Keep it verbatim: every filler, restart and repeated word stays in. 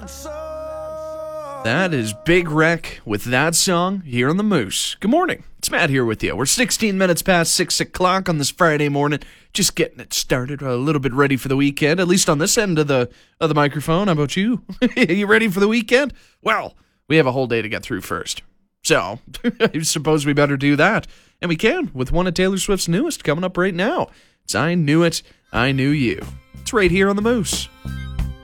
That is Big Wreck with that song here on the Moose. Good morning. It's Matt here with you. We're sixteen minutes past six o'clock on this Friday morning. Just getting it started, a little bit ready for the weekend, at least on this end of the of the microphone. How about you? You ready for the weekend? Well, we have a whole day to get through first. So, I suppose we better do that. And we can with one of Taylor Swift's newest coming up right now. It's I Knew It, I Knew You. It's right here on the Moose.